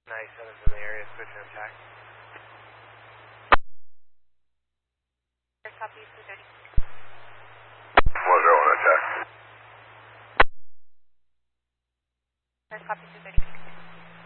97's in the area, switching attack. Copy 230. 10 on attack. Copy 230.